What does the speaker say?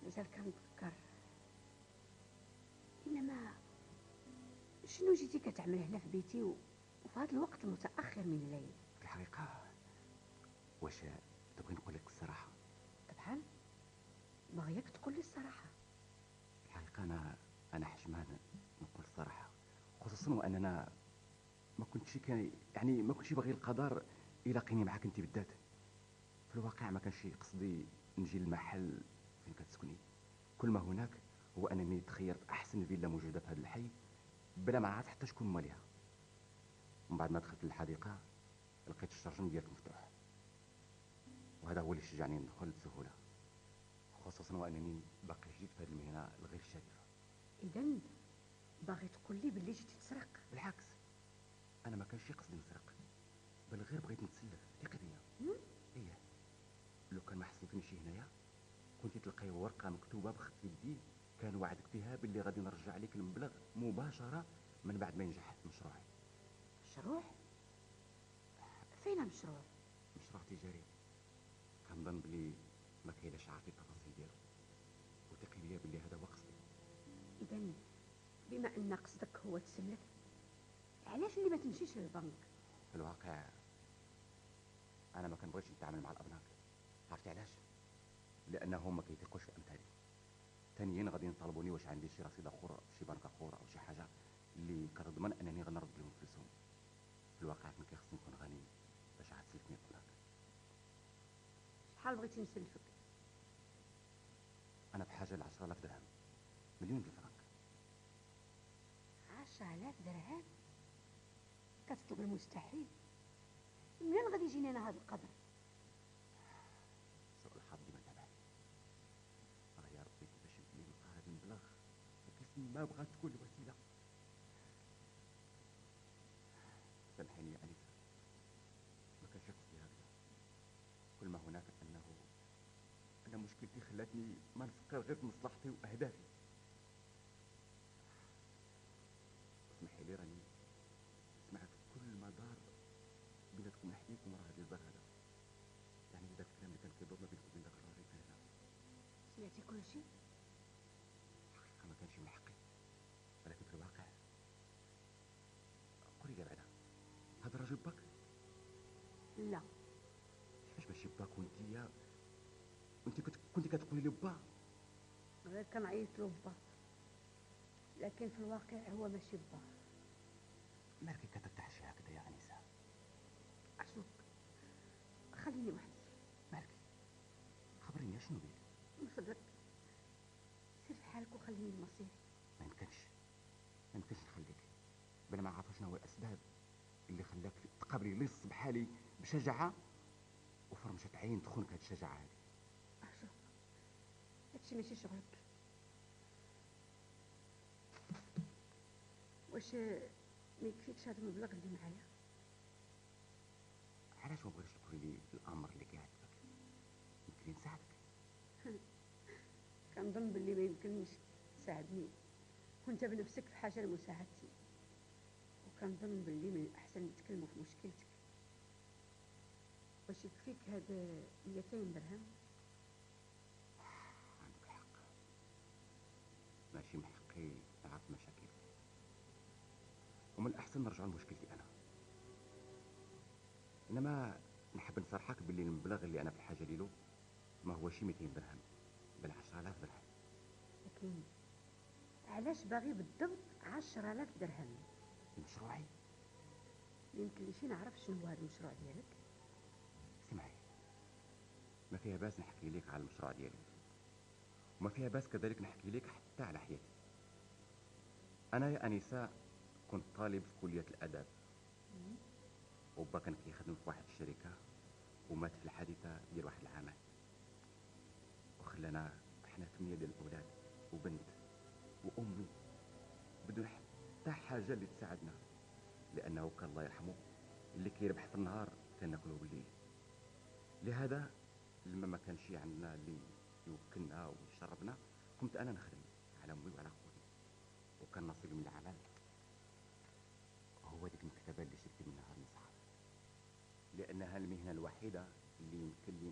مازال كنفكر. انما شنو جيتي كتعمل هنا في بيتي وفي هذا الوقت المتاخر من الليل؟ في الحقيقه واش تبغي نقول لك الصراحه؟ طبعا بغيك تقول لي الصراحه. في الحقيقه انا حشمان نقول الصراحه، خصوصا واننا ما كنتش يعني ما كنتش باغي القدر يلاقيني معاك انت بالذات. في الواقع ما كانش قصدي نجي للمحل فين كتسكني. كل ما هناك هو انني تخيرت احسن فيلا موجوده في هذا الحي بلا ما عرفت حتى شكون ماليها. ومن بعد ما دخلت للحديقه لقيت الشرجم ديالك مفتوح، وهذا هو اللي شجعني ندخل بسهوله، خصوصا وانني باقي جديد في هذه المهنه الغير شريفه. اذا باغي تقول لي باللي جيتي تسرق؟ بالعكس، انا ما كانش قصدي نسرق، بل غير بغيت نتسلف. ثقي بيا. ايه، لو كان ما حصلتنيش هنايا كنت تلقاي ورقه مكتوبه بخط يدي كان وعدك فيها باللي غادي نرجع لك المبلغ مباشره من بعد ما ينجح مشروعي. مشروع؟ فين مشروع؟ مشروع تجاري كنظن بلي ما كايناش عارف التفاصيل ديالو، وثقي بيا باللي هذا هو قصدي. اذا بما ان قصدك هو تسلف، علاش اللي ما تمشيش للبنك؟ في الواقع انا ما كنبغيش نتعامل مع الابناك. عرفتي علاش؟ لانهم ما كيثقوش في امثالي. ثانيا غادي يطالبوني واش عندي شي رصيد اخر في شي بنك اخر او شي حاجه اللي كنضمن انني غنرد لهم فلوسهم. في الواقع كان كيخصني نكون غني باش عاد تسلفني الابناك. شحال بغيتي نسلفك؟ انا بحاجه ل 10000 درهم، مليون ديال الفرنك. 10,000 درهم؟ كتطلب المستحيل. منين غادي يجيني انا هذا القدر؟ سوء الحظ ديما تبعي. يا ربي كيفاش يمكن نلقى هذا المبلغ، لكن ما بغات تكون الوسيله. سامحيني يا انسه، ما كانش قصدي هكذا. كل ما هناك انه انا مشكلتي خلاتني ما نفكر غير في مصلحتي واهدافي. اسمحي لي راني سمعت كل ما دار بيناتكم من حديثكم راه هذا الزهر هذا، يعني هذا الكلام اللي كان كيدور ما بينكم وبين ذاك الراجل هذا. سمعتي كل شيء؟ الحقيقه ما كانش من حقي، ولكن في الواقع قولي لي بعدا، هذا الراجل باك؟ لا. كيفاش ماشي باك وانت كنت كتقولي لي با؟ غير كنعيط له با، لكن في الواقع هو ماشي با. مالك كترتاحشي هكذا يا انسه؟ ارجوك خليني وحدي. مالك؟ خبريني شنو بيك؟ من فضلك سير في حالك وخليني لمصيري. ما يمكنش، ما يمكنش نخليك بلا ما عارفه شنو هو الاسباب اللي خلاك تقابلي لص بحالي بشجاعه وفرمشة عين تخونك هاد الشجاعه هذه. ارجوك هادشي ماشي شغلك. واش ما يكفيكش هذا المبلغ اللي معايا؟ علاش ما بغيتش تقولي لي الامر اللي كيعجبك؟ يمكن نساعدك. كنظن باللي ما يمكنش تساعدني وانت بنفسك في حاجه لمساعدتي، وكنظن باللي من الاحسن نتكلموا في مشكلتك. واش يكفيك هذا 200 درهم؟ عندك الحق، ماشي من حقي نعرف مشاكلك، ومن الاحسن نرجع لمشكلتي انا. انما نحب نصرحك باللي المبلغ اللي انا في الحاجه ليلو ما هو شي 200 درهم، بل 10000 درهم. لكن علاش باغي بالضبط 10,000 درهم؟ لمشروعي. يمكن لي شي نعرف شنو هو هذا المشروع ديالك؟ سمعي، ما فيها باس نحكي لك على المشروع ديالي، وما فيها باس كذلك نحكي لك حتى على حياتي. انا يا انسه كنت طالب في كليه الاداب، وبا كان كيخدم في واحد الشركه ومات في الحادثه ديال واحد العامل، وخلانا احنا 8 ديال الاولاد وبنت وامي بدون حتى حاجه اللي تساعدنا، لانه كان الله يرحمه اللي كيربح في النهار كان ناكلوه بالليل. لهذا لما ما كانش عندنا اللي يوكلنا ويشربنا كنت انا نخدم على امي وعلى خوتي، وكان نصيبي من العمل هو ديك المكتبه اللي شريت منها هاد المصحف، لانها المهنه الوحيده اللي يمكن لي